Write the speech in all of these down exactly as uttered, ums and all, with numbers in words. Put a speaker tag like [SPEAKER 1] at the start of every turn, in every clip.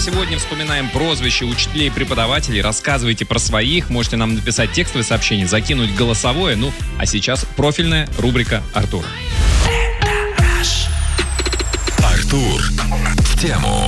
[SPEAKER 1] сегодня вспоминаем прозвища учителей и преподавателей. Рассказывайте про своих. Можете нам написать текстовое сообщение, закинуть голосовое. Ну, а сейчас профильная рубрика Артура.
[SPEAKER 2] Артур в тему.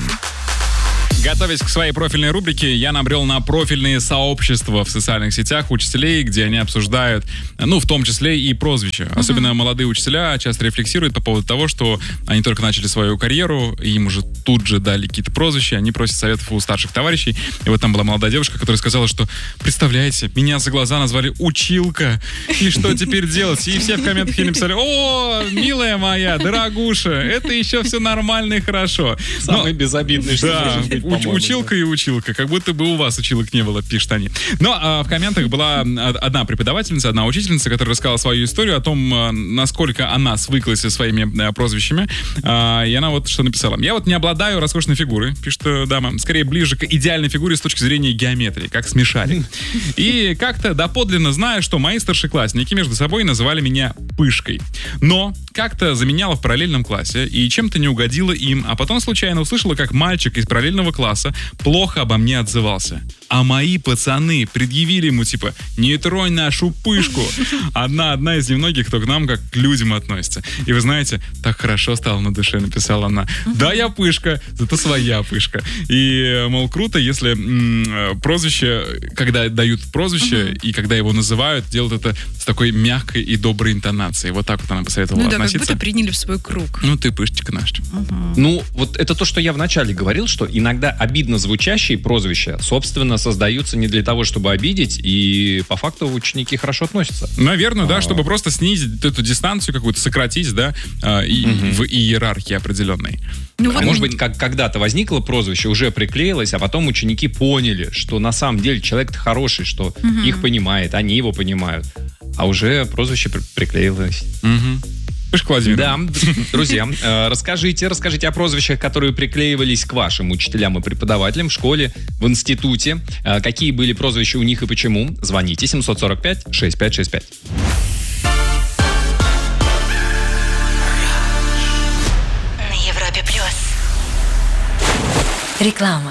[SPEAKER 3] Готовясь к своей профильной рубрике, я набрел на профильные сообщества в социальных сетях учителей, где они обсуждают, ну, в том числе и прозвища. Uh-huh. Особенно молодые учителя часто рефлексируют по поводу того, что они только начали свою карьеру, и им уже тут же дали какие-то прозвища, они просят советов у старших товарищей. И вот там была молодая девушка, которая сказала, что, представляете, меня за глаза назвали «училка», и что теперь делать? И все в комментах ей написали: «О, милая моя, дорогуша, это еще все нормально и хорошо».
[SPEAKER 1] Самый безобидный, что
[SPEAKER 3] да,
[SPEAKER 1] может быть,
[SPEAKER 3] уч- училка да. и училка, как будто бы у вас училок не было, пишут они. Но а, в комментах была одна преподавательница, одна учительница, которая рассказала свою историю о том, а, насколько она свыклась со своими а, прозвищами. А, и она вот что написала. «Я вот не обладаю роскошной фигурой», пишет дама, «скорее ближе к идеальной фигуре с точки зрения геометрии, как смешарик. И как-то доподлинно знаю, что мои старшеклассники между собой называли меня Пышкой. Но как-то заменяла в параллельном классе и чем-то не угодила им, а потом случайно услышала, как мальчик из параллельного класса плохо обо мне отзывался. А мои пацаны предъявили ему, типа, не тронь нашу Пышку. Одна, одна из немногих, кто к нам как к людям относится. И вы знаете, так хорошо стало на душе», написала она. «Да, я Пышка, зато своя Пышка». И, мол, круто, если м- прозвище, когда дают прозвище, uh-huh. и когда его называют, делают это с такой мягкой и доброй интонацией. Вот так вот она посоветовала
[SPEAKER 4] ну, да,
[SPEAKER 3] относиться.
[SPEAKER 4] как будто приняли в свой круг.
[SPEAKER 3] Ну, ты Пышечка наша.
[SPEAKER 1] Uh-huh. Ну, вот это то, что я вначале говорил, что иногда обидно звучащие прозвища, собственно, создаются не для того, чтобы обидеть, и по факту ученики хорошо относятся.
[SPEAKER 3] Наверное, да, чтобы просто снизить эту дистанцию какую-то, сократить, да, и, угу. в иерархии определенной.
[SPEAKER 1] Ну, вот а может быть, как когда-то возникло прозвище, уже приклеилось, а потом ученики поняли, что на самом деле человек-то хороший, что угу. их понимает, они его понимают, а уже прозвище при- приклеилось.
[SPEAKER 3] Угу.
[SPEAKER 1] Да, друзья, расскажите, расскажите о прозвищах, которые приклеивались к вашим учителям и преподавателям в школе, в институте. Какие были прозвища у них и почему? Звоните семь сорок пять шестьдесят пять шестьдесят пять.
[SPEAKER 5] На Европе плюс. Реклама.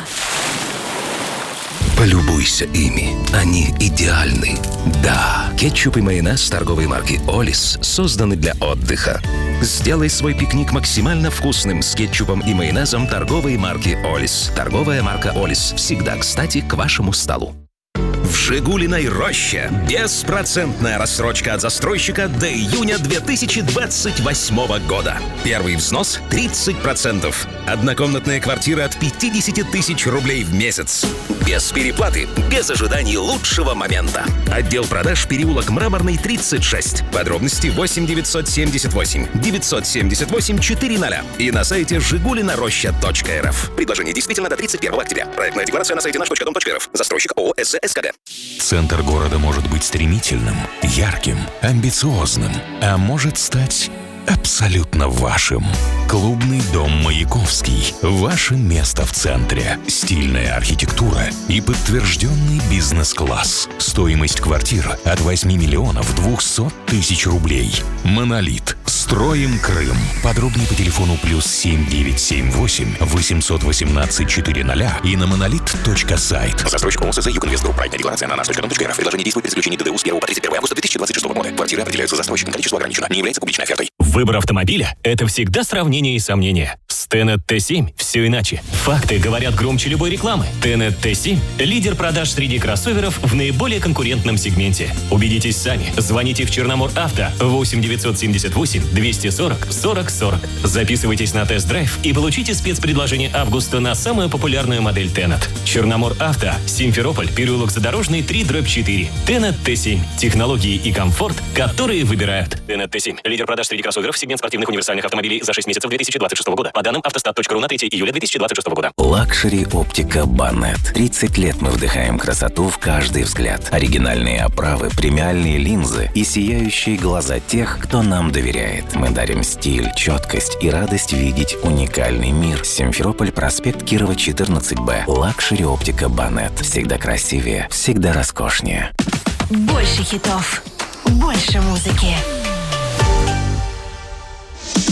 [SPEAKER 2] Полюбуйся ими. Они идеальны. Да, кетчуп и майонез торговой марки «Олис» созданы для отдыха. Сделай свой пикник максимально вкусным с кетчупом и майонезом торговой марки «Олис». Торговая марка «Олис» всегда кстати к вашему столу. В «Жигулиной роще» беспроцентная рассрочка от застройщика до июня две тысячи двадцать восьмого года. Первый взнос тридцать процентов. Однокомнатная квартира от пятьдесят тысяч рублей в месяц. Без переплаты, без ожиданий лучшего момента. Отдел продаж, переулок Мраморный, тридцать шесть. Подробности восемь девятьсот семьдесят восемь девятьсот семьдесят восемь четыреста и на сайте жигулина роща точка эр эф. Предложение действительно до тридцать первого октября. Проектная декларация на сайте наш точка дом точка эр эф. Застройщик ООО «СЗ СКГ».
[SPEAKER 6] Центр города может быть стремительным, ярким, амбициозным, а может стать абсолютно вашим. Клубный дом «Маяковский» – ваше место в центре. Стильная архитектура и подтвержденный бизнес-класс. Стоимость квартир от восьми миллионов двухсот тысяч рублей. «Монолит». Строим Крым. Подробнее по телефону плюс семь девять семь восемь восемьсот восемнадцать четыреста и на монолит точка сайт. Застройщик ОСЗ «Югинвестгрупп». Проектная декларация на наш точка дом точка эр эф. Предложение действует при заключении ДДУ с первого по тридцать первое августа две тысячи двадцать шестого года. Квартиры определяются застройщиком. Количество ограничено. Не является публичной офертой.
[SPEAKER 7] Выбор автомобиля – это всегда сравнение и сомнение. С Тенет Т семь все иначе. Факты говорят громче любой рекламы. Тенет Т семь – лидер продаж среди кроссоверов в наиболее конкурентном сегменте. Убедитесь сами. Звоните в Черномор Авто восемь девятьсот семьдесят восемь двести сорок сорок сорок. Записывайтесь на тест-драйв и получите спецпредложение августа на самую популярную модель Тенет. Черномор Авто, Симферополь, переулок Задорожный, три дробь четыре. Тенет Т семь. Технологии и комфорт, которые выбирают. Тенет Т семь. Лидер продаж среди кроссоверов, сегмент спортивных универсальных автомобилей за шесть месяцев две тысячи двадцать шестого года. По данным автостат точка ру на третьего июля две тысячи двадцать шестого года.
[SPEAKER 8] Лакшери оптика Банет. тридцать лет мы вдыхаем красоту в каждый взгляд. Оригинальные оправы, премиальные линзы и сияющие глаза тех, кто нам доверяет. Мы дарим стиль, четкость и радость видеть уникальный мир. Симферополь, проспект Кирова, четырнадцать Б. Лакшери оптика Банет. Всегда красивее, всегда роскошнее.
[SPEAKER 5] Больше хитов, больше музыки.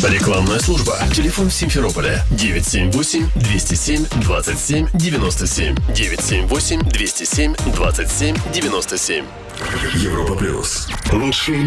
[SPEAKER 4] Рекламная служба. Телефон в Симферополе девять семь восемь двести семь двадцать семь девяносто семь. девять семь восемь двести семь двадцать семь девяносто семь. Европа плюс. Лучшие